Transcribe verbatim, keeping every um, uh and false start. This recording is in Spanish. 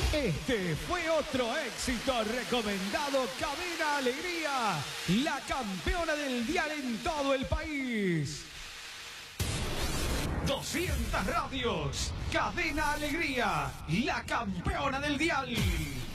Este fue otro éxito recomendado. Cadena Alegría, la campeona del dial en todo el país. doscientas radios. Cadena Alegría, la campeona del dial.